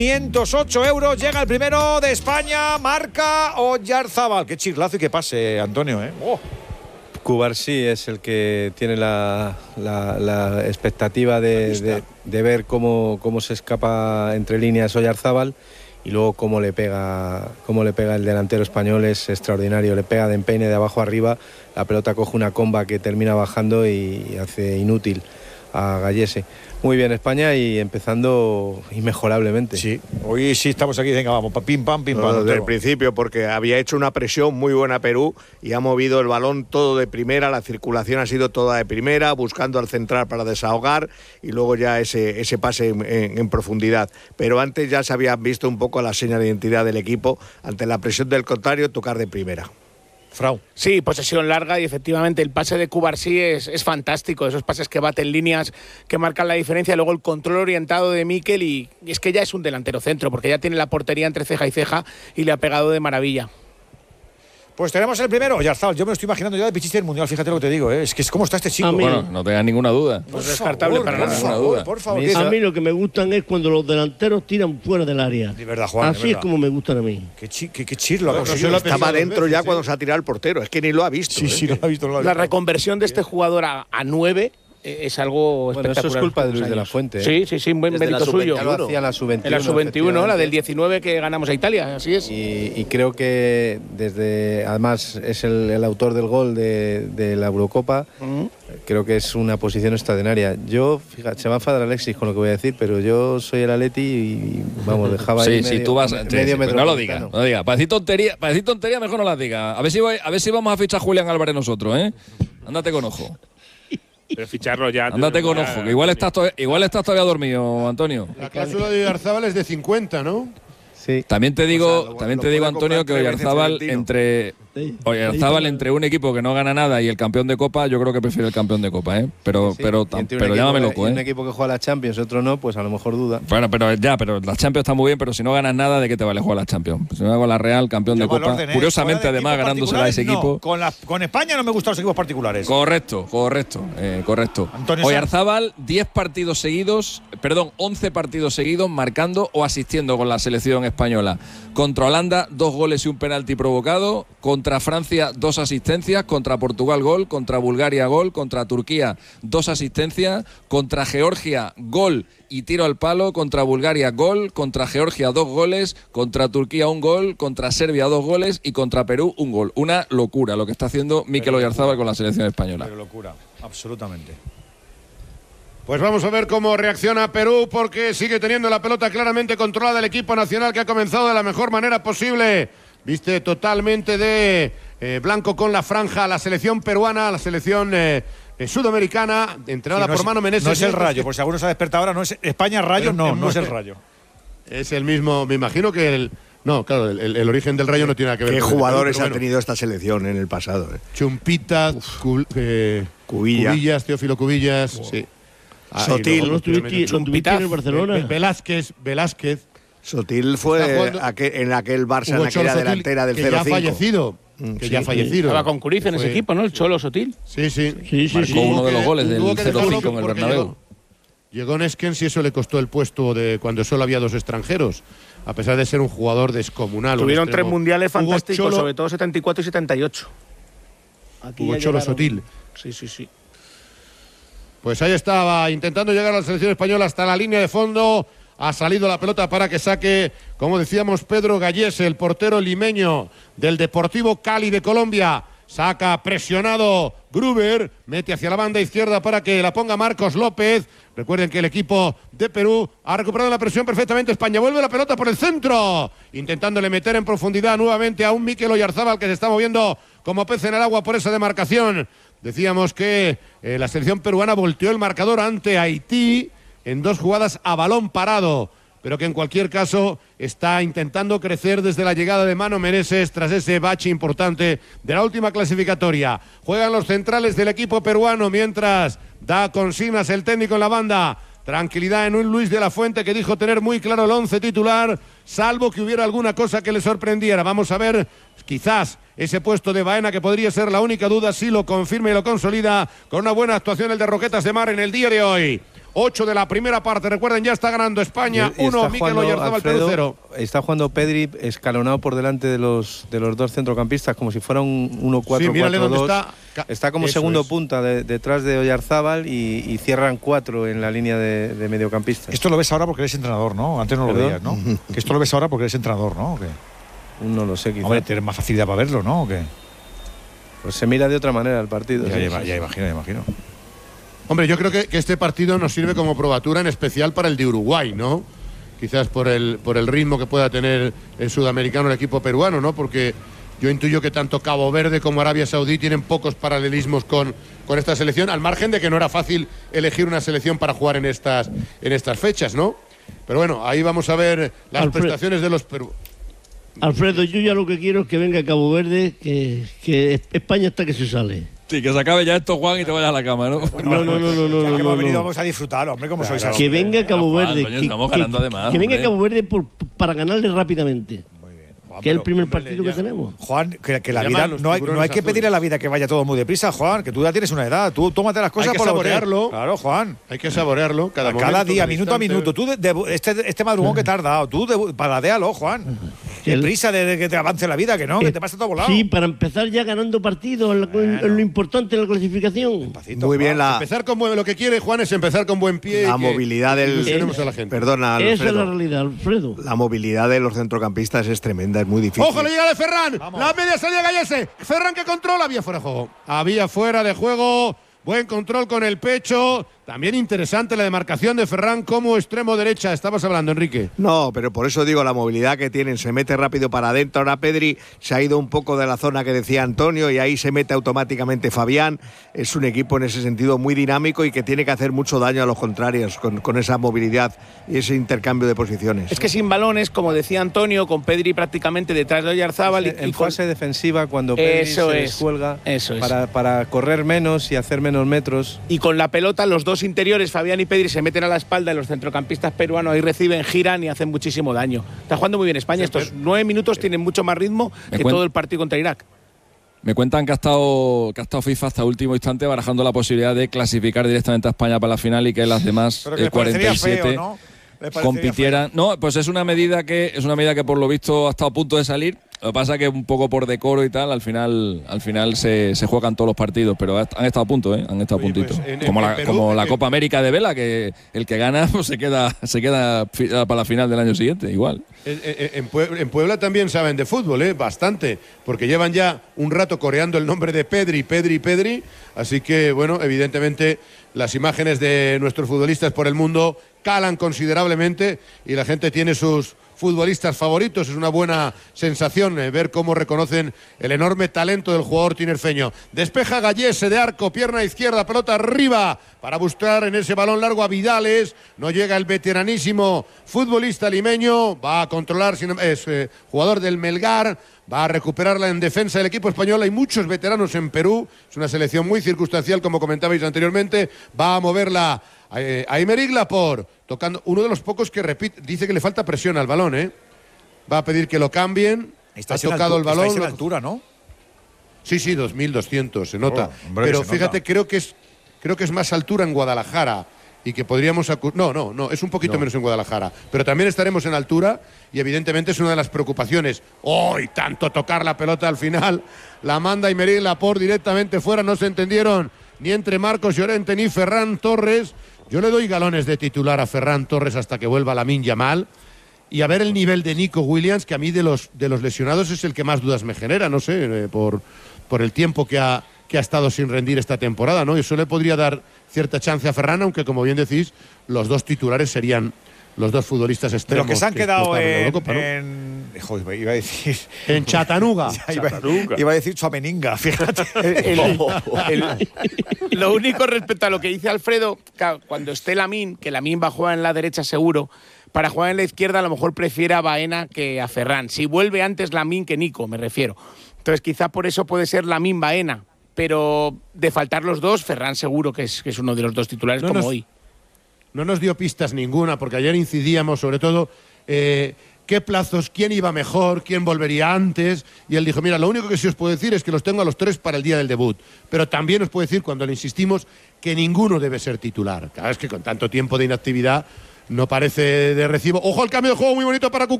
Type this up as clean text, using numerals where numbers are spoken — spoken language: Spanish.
508 euros, llega el primero de España, marca Oyarzábal. Qué chirlazo y qué pase, Antonio, ¿eh? Oh. Cubarsí es el que tiene la expectativa de ver cómo se escapa entre líneas Oyarzábal, y luego cómo le pega el delantero español. Es extraordinario, le pega de empeine de abajo arriba, la pelota coge una comba que termina bajando y hace inútil a Gallese. Muy bien España, y empezando inmejorablemente. Sí, hoy sí estamos aquí, venga, vamos, pim pam, pim pam. Desde el principio, porque había hecho una presión muy buena Perú y ha movido el balón todo de primera, la circulación ha sido toda de primera, buscando al central para desahogar, y luego ya ese pase en profundidad. Pero antes ya se habían visto un poco la seña de identidad del equipo, ante la presión del contrario, tocar de primera. Frau. Sí, posesión larga, y efectivamente el pase de Cubarsí es fantástico, esos pases que baten líneas, que marcan la diferencia, luego el control orientado de Mikel, y es que ya es un delantero centro, porque ya tiene la portería entre ceja y ceja y le ha pegado de maravilla. Pues tenemos el primero, Oyarzábal. Yo me lo estoy imaginando ya de pichichi del Mundial, fíjate lo que te digo, ¿eh? Es que es como está este chico. Bueno, no tengas ninguna duda. No es descartable para nada. Por favor. A mí lo que me gustan es cuando los delanteros tiran fuera del área. De verdad, Juan. Así es como me gustan a mí. Qué chirlo. Estaba dentro ya cuando se ha tirado el portero, es que ni lo ha visto. Sí, no lo ha visto. La reconversión de este jugador a 9 es algo espectacular. Eso es culpa de Luis de la Fuente, ¿eh? Sí, buen mérito suyo. Ya lo hacía en la sub-21. En la sub-21, la del 19 que ganamos a Italia, así es. Y creo que además es el autor del gol de la Eurocopa. Creo que es una posición extraordinaria. Yo, fíjate, se va a enfadar Alexis con lo que voy a decir, pero yo soy el Atleti y vamos, dejaba ahí si tú vas medio metro. No lo digas. Para decir tontería mejor no las digas. A ver si vamos a fichar a Julián Álvarez nosotros, ¿eh? Ándate con ojo. Pero ficharlo ya. Ándate con ojo, que igual estás todavía dormido, Antonio. La cláusula de Oyarzábal es de 50, ¿no? Sí. También te digo, Antonio, que Oyarzábal entre un equipo que no gana nada y el campeón de Copa, yo creo que prefiere el campeón de Copa, ¿eh? Pero llámame loco, ¿eh? Un equipo que juega la Champions, otro no, pues a lo mejor duda. Bueno, pero la Champions está muy bien, pero si no ganas nada, ¿de qué te vale jugar la Champions? Si no hago la Real, campeón de Copa. Curiosamente, además, ganándosela a ese equipo. Con España no me gustan los equipos particulares. Correcto. Oyarzábal, 11 partidos seguidos marcando o asistiendo con la selección española. Contra Holanda, 2 goles y un penalti provocado. Contra Francia, 2 asistencias. Contra Portugal, gol. Contra Bulgaria, gol. Contra Turquía, 2 asistencias. Contra Georgia, gol y tiro al palo. Contra Bulgaria, gol. Contra Georgia, 2 goles. Contra Turquía, 1 gol. Contra Serbia, 2 goles. Y contra Perú, 1 gol. Una locura lo que está haciendo Mikel Oyarzábal con la selección española. Pero locura, absolutamente. Pues vamos a ver cómo reacciona Perú, porque sigue teniendo la pelota claramente controlada el equipo nacional, que ha comenzado de la mejor manera posible. Viste totalmente de blanco con la franja la selección peruana, la selección sudamericana, entrenada por Mano Menezes. No es el Rayo, por si alguno se ha despertado ahora, no es España Rayo, no es el Rayo. Es el mismo, me imagino que no, claro, el origen del Rayo no tiene nada que ver. ¿Qué jugadores ha tenido esta selección en el pasado? Chumpita, Cubillas, Teófilo Cubillas, sí. Sotil, ¿No estuviste en Barcelona? Velázquez. Sotil fue en aquel Barça, en aquella delantera del 0-5. Que ya ha fallecido. Estaba con Cruyff en ese equipo, ¿no? El Cholo Sotil. Sí. Marcó uno de los goles del 0-5 en el Bernabéu. Llegó Neskens y eso le costó el puesto de cuando solo había 2 extranjeros, a pesar de ser un jugador descomunal. Tuvieron 3 mundiales fantásticos, sobre todo 74 y 78. Hugo Cholo Sotil. Sí. Pues ahí estaba, intentando llegar a la selección española hasta la línea de fondo. Ha salido la pelota para que saque, como decíamos, Pedro Gallese, el portero limeño del Deportivo Cali de Colombia. Saca presionado Gruber, mete hacia la banda izquierda para que la ponga Marcos López. Recuerden que el equipo de Perú ha recuperado la presión perfectamente. España vuelve la pelota por el centro, intentándole meter en profundidad nuevamente a un Mikel Oyarzábal que se está moviendo como pez en el agua por esa demarcación. Decíamos que la selección peruana volteó el marcador ante Haití en 2 jugadas a balón parado, pero que en cualquier caso está intentando crecer desde la llegada de Mano Menezes tras ese bache importante de la última clasificatoria. Juegan los centrales del equipo peruano mientras da consignas el técnico en la banda. Tranquilidad en un Luis de la Fuente que dijo tener muy claro el 11 titular, salvo que hubiera alguna cosa que le sorprendiera. Vamos a ver, quizás ese puesto de Baena, que podría ser la única duda, si lo confirma y lo consolida con una buena actuación el de Roquetas de Mar en el día de hoy. 8 de la primera parte. Recuerden, ya está ganando España 1, Mikel Oyarzabal 0. Está jugando Pedri escalonado por delante de los dos centrocampistas, como si fuera un 1-4-4-2. Sí, mírale dónde está. Está como Eso segundo es. punta detrás de Oyarzabal y cierran 4 en la línea de mediocampistas. Esto lo ves ahora porque eres entrenador, ¿no? Antes no lo veías, ¿no? Que esto lo ves ahora porque eres entrenador, ¿no? ¿O qué? No lo sé, quizá. Hombre, tienes más facilidad para verlo, ¿no? ¿O qué? Pues se mira de otra manera el partido. Ya sí. imagino. Hombre, yo creo que este partido nos sirve como probatura en especial para el de Uruguay, ¿no? Quizás por el ritmo que pueda tener el sudamericano, el equipo peruano, ¿no? Porque yo intuyo que tanto Cabo Verde como Arabia Saudí tienen pocos paralelismos con esta selección, al margen de que no era fácil elegir una selección para jugar en estas fechas, ¿no? Pero bueno, ahí vamos a ver las prestaciones de los peruanos. Alfredo, yo ya lo que quiero es que venga Cabo Verde, que España está que se sale. Sí, que se acabe ya esto, Juan, y te vayas a la cama, ¿no? No. Ya que hemos venido, vamos a disfrutar, hombre, como sois así. Que venga Cabo Verde. Coño, estamos ganando además, que venga hombre. Cabo Verde para ganarle rápidamente. Juan, Que es el pero, primer hombre, partido que tenemos. Juan, que la Le vida llaman los no hay tiburones que pedirle a la vida que vaya todo muy deprisa, Juan, que tú ya tienes una edad. Tú tómate las cosas Hay que por lo que te- saborearlo. Claro, Juan. Hay que saborearlo cada Día, minuto a minuto. Tú este madrugón que te has dado, tú paladéalo, Juan. Qué prisa de que te avance la vida, que no, que te pasa todo volado. Sí, para empezar ya ganando partidos, es lo importante en la clasificación. Muy bien, Empezar con lo que quiere Juan es empezar con buen pie. la y que movilidad del. ilusionemos a la gente. Perdona, Esa es la Alfredo. realidad, Alfredo. La movilidad de los centrocampistas es tremenda, es muy difícil. ¡Ojo, le llega de Ferran! La media salida Gallese. Ferran que controla. Había fuera de juego. Había fuera de juego. Buen control con el pecho. También interesante la demarcación de Ferran como extremo derecha. Estabas hablando, Enrique. No, pero por eso digo la movilidad que tienen. Se mete rápido para adentro. Ahora Pedri se ha ido un poco de la zona que decía Antonio y ahí se mete automáticamente Fabián. Es un equipo en ese sentido muy dinámico y que tiene que hacer mucho daño a los contrarios con esa movilidad y ese intercambio de posiciones. Es que sin balones, como decía Antonio, con Pedri prácticamente detrás de Oyarzabal En fase defensiva, cuando Pedri se descuelga para correr menos y hacer menos metros. Y con la pelota, los dos interiores, Fabián y Pedri, se meten a la espalda y los centrocampistas peruanos ahí reciben, giran y hacen muchísimo daño. Está jugando muy bien España. Estos 9 minutos tienen mucho más ritmo que todo el partido contra Irak. Me cuentan que ha estado FIFA hasta último instante barajando la posibilidad de clasificar directamente a España para la final y que las demás Pero que les parecería 47 feo, ¿no? Les parecería compitieran. No, pues es una medida que por lo visto ha estado a punto de salir. Lo que pasa es que un poco por decoro y tal, al final se juegan todos los partidos, pero han estado a punto, han estado a puntito. Pues, como la Copa América de vela, que el que gana pues se queda para la final del año siguiente, igual. En Puebla también saben de fútbol, bastante, porque llevan ya un rato coreando el nombre de Pedri, así que, bueno, evidentemente las imágenes de nuestros futbolistas por el mundo calan considerablemente y la gente tiene sus futbolistas favoritos. Es una buena sensación ver cómo reconocen el enorme talento del jugador tinerfeño. Despeja Gallese de arco, pierna izquierda, pelota arriba para buscar en ese balón largo a Vidales. No llega el veteranísimo futbolista limeño, va a controlar, es jugador del Melgar, va a recuperarla en defensa del equipo español. Hay muchos veteranos en Perú, es una selección muy circunstancial, como comentabais anteriormente. Va a moverla a Aymeric Laporte, tocando, uno de los pocos que repite, dice que le falta presión al balón, va a pedir que lo cambien. Ha tocado el balón. Estáis en altura, ¿no? Sí, 2.200, se nota. Hombre, pero se fíjate, nota. creo que es más altura en Guadalajara y que podríamos no, es un poquito menos en Guadalajara, pero también estaremos en altura y evidentemente es una de las preocupaciones. ¡Oh, y tanto tocar la pelota al final! La manda Aymeric Laporte directamente fuera, no se entendieron ni entre Marcos Llorente ni Ferran Torres. Yo le doy galones de titular a Ferran Torres hasta que vuelva Lamine Yamal. Y a ver el nivel de Nico Williams, que a mí de los lesionados es el que más dudas me genera, no sé, por el tiempo que ha estado sin rendir esta temporada, ¿no? Eso le podría dar cierta chance a Ferran, aunque como bien decís, los dos titulares serían los dos futbolistas extremos. Pero que se han quedado Joder, iba a decir en Chattanooga. Iba a decir Chuameninga, fíjate. Lo único respecto a lo que dice Alfredo, claro, cuando esté Lamine, que Lamine va a jugar en la derecha seguro, para jugar en la izquierda a lo mejor prefiere a Baena que a Ferran. Si vuelve antes Lamine que Nico, me refiero. Entonces quizá por eso puede ser Lamine Baena, pero de faltar los dos, Ferran seguro que es uno de los dos titulares hoy. No nos dio pistas ninguna, porque ayer incidíamos sobre todo que qué plazos, quién iba mejor, quién volvería antes. Y él dijo, mira, lo único que sí os puedo decir es que los tengo a los 3 para el día del debut. Pero también os puedo decir, cuando le insistimos, que ninguno debe ser titular. Claro, es que con tanto tiempo de inactividad no parece de recibo. Ojo al cambio de juego muy bonito para Cucurella.